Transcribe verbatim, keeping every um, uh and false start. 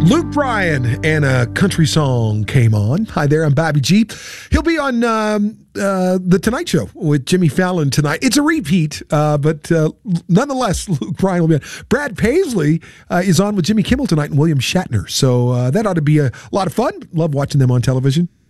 Luke Bryan and a country song came on. Hi there, I'm Bobby G. He'll be on um, uh, The Tonight Show with Jimmy Fallon tonight. It's a repeat, uh, but uh, nonetheless, Luke Bryan will be on. Brad Paisley uh, is on with Jimmy Kimmel tonight and William Shatner. So uh, that ought to be a lot of fun. Love watching them on television.